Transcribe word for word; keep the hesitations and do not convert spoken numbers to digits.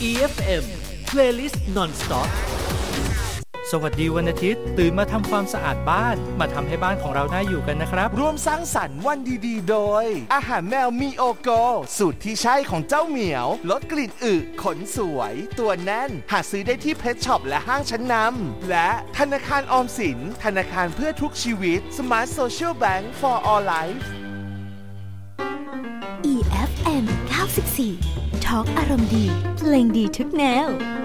อี เอฟ เอ็ม Playlist Non-Stop สวัสดีวันอาทิตย์ตื่นมาทำความสะอาดบ้านมาทำให้บ้านของเราน่าอยู่กันนะครับร่วมสร้างสรรค์วันดีๆโดยอาหารแมวมีโอโกสูตรที่ใช่ของเจ้าเหมียวลดกลิ่นอึขนสวยตัวแน่นหาซื้อได้ที่เพชช็อปและห้างชั้นนำและธนาคารออมสินธนาคารเพื่อทุกชีวิต Smart Social Bank for All Life อี เอฟ เอ็ม เก้าสิบสี่ ทอล์กอารมณ์ดีเพลงดีทุกแนว